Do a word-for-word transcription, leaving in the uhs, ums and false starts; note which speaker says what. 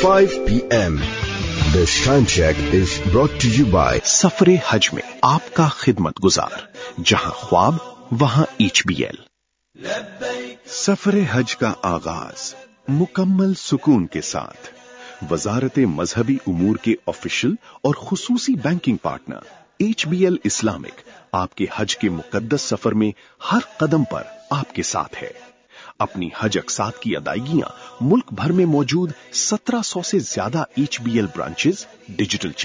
Speaker 1: five p m This time check is brought to you by
Speaker 2: सफरे हज में आपका खिदमत गुजार, जहां ख्वाब वहां एच बी एल। सफरे हज का आगाज मुकम्मल सुकून के साथ वजारत मजहबी उमूर के ऑफिशियल और खुसूसी banking partner H B L Islamic आपके हज के मुकद्दस सफर में हर कदम पर आपके साथ है। अपनी हज अक़सात की अदायगियां मुल्क भर में मौजूद सत्रह सौ से ज्यादा H B L branches, digital